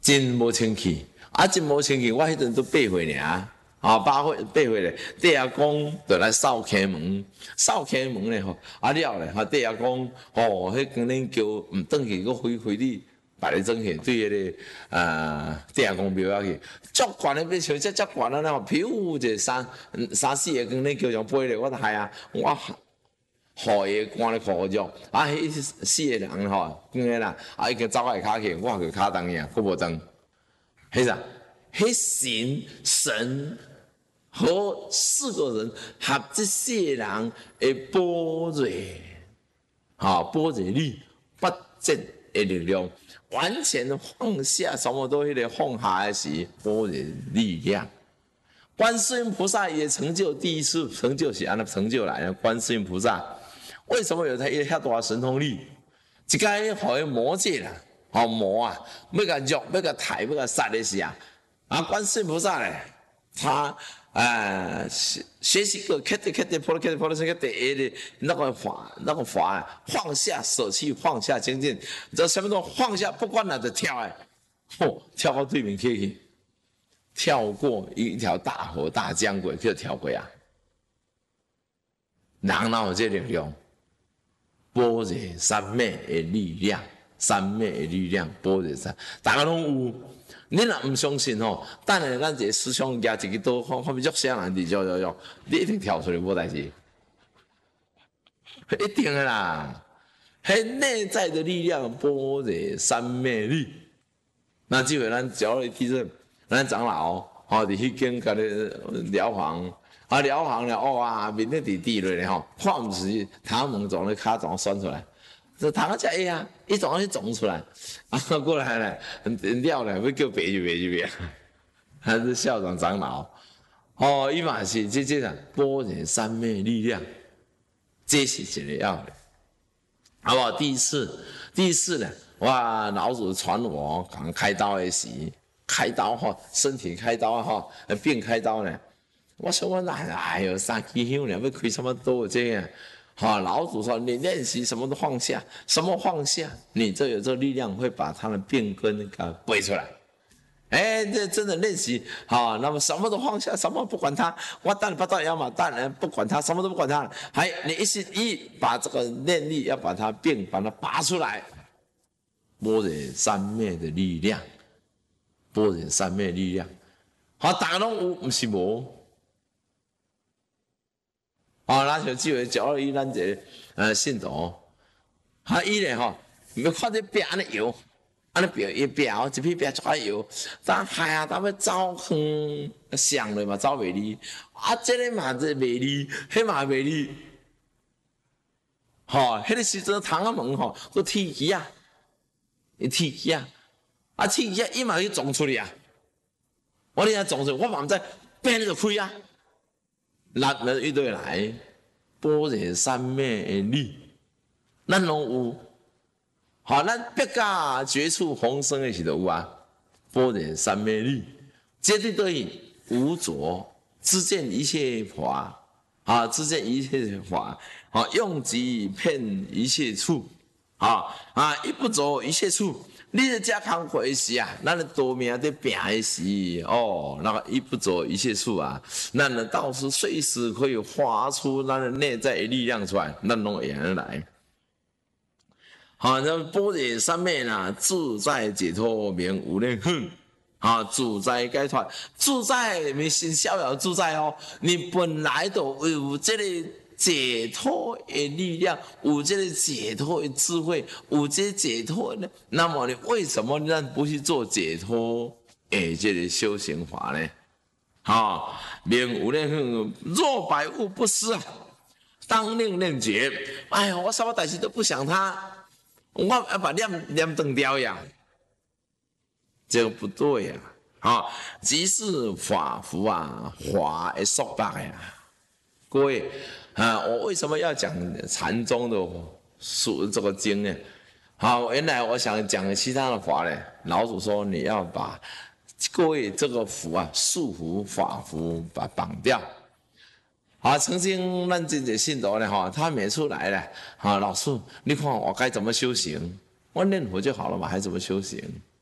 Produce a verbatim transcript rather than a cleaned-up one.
真无清气，啊，真无清气，我迄阵都八岁尔。啊，八岁八岁咧，弟阿公就来扫开门，扫开门咧吼，啊了咧，哈弟阿公，哦，迄跟恁叫毋转去，佫回回你别咧转去，对迄个啊弟阿公庙遐去，足悬咧，要像这足悬啊，然后飘一三三四个跟恁叫上飞咧，我害啊，我好个赶咧苦肉，啊，迄四个人吼，跟个啦，啊已经走来骹去，我个骹当呀，佫无转，迄啥？迄神神。和四个人合这四个人的般若，啊，般若力不净的力量，完全放下什么都迄个放下的是般若力量。观世音菩萨也成就第一次成就是安那成就来的。观世音菩萨为什么有他遐大神通力？一个互伊魔界啦，吼魔啊，要甲肉，要甲抬，要甲杀的是啊，啊，观世音菩萨咧，他。啊，学习个开的开的，破了开的破了，这个第一的那个法，那个法放下舍弃，放下精进，这什么都放下，不管哪就跳哎，嚯，跳到对面去，跳过一条大河大江过去跳过啊，人哪有这力量？般若三昧的力量，三昧的力量，般若三，大家拢有。你若唔相信吼，等下咱一个师兄举一个刀，看看要喐啥人伫喐喐喐，你一定跳出来无代志，一定的啦。迄内在的力量，般若三昧力。那即回咱教了地震，咱长老吼伫迄间甲咧疗房，啊疗房了哇，面咧伫地落咧吼，看毋是头毛从咧骹从酸出来。这糖啊，这呀，一种就种出来，啊，过来了，料了，要叫别就别就别，还是校长长老，哦，伊嘛是这这个般若三昧力量，这是一个要的，好不好？第一次，第一次呢，哇，老祖传我讲开刀的时，开刀哈，身体开刀哈，病开刀呢，我想我哪哎呦，三支香呢，要开什么刀这样？好，老祖说你练习什么都放下，什么放下，你这有这个力量会把他的病根给背出来。哎，这真的练习好，那么什么都放下，什么不管他，我当然不到要嘛，当然不管他，什么都不管他。还你一心一把这个念力要把它病把它拔出来，般若三昧的力量，般若三昧力量，好，大家拢有，不是无。哦，咱像即回教了伊咱一个呃信徒，啊伊咧吼，要看这壁安尼摇，安尼表一表一片壁出来摇，但系啊，咱要走远上了嘛，走袂离，啊，这个嘛这袂离，迄嘛袂离，吼、哦，迄个时阵窗仔门吼，佫铁机啊，伊铁机啊，啊铁机啊，伊嘛去撞出去啊，我咧撞出去，我嘛毋知，变就开啊。力了一对来，般若三昧的力，咱拢有。好，咱别家绝处逢生的时候有啊，般若三昧力，绝对对无着，知见一切法，啊，知见一切法，啊，用即遍一切处，啊啊，一不着一切处。你的家康回时啊，咱的多命在拼的时哦，那个一不着一切处啊，咱的道士随时可以发出咱的内在的力量出来，咱拢会安来。好，那般若三昧啦，自在解脱名无念恨，啊，自在解脱，自在你心逍遥自在哦，你本来就有这个。解脱的力量，有这个解脱的智慧，有这个解脱呢？那么你为什么咱不去做解脱的这个修行法呢？好，名无念恨，若百物不思啊，当令令绝。哎呀，我什么代志都不想他，我要把念念断掉呀，这个不对呀。好，即是法服啊，法的束缚呀，各位。啊，我为什么要讲禅宗的书这个经呢？好，原来我想讲其他的法呢。老祖说你要把各位这个符啊，束缚法符把绑掉。好，曾经咱这些信徒呢，哈，他每次来了，啊，老师，你看我该怎么修行？我念佛就好了嘛，还怎么修行？